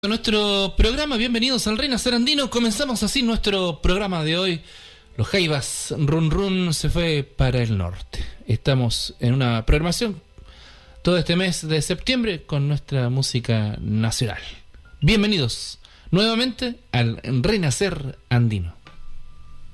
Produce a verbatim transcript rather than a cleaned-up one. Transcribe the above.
Nuestro programa, bienvenidos al Renacer Andino. Comenzamos así nuestro programa de hoy. Los Jaivas, Run Run se fue para el norte. Estamos en una programación todo este mes de septiembre con nuestra música nacional. Bienvenidos nuevamente al Renacer Andino.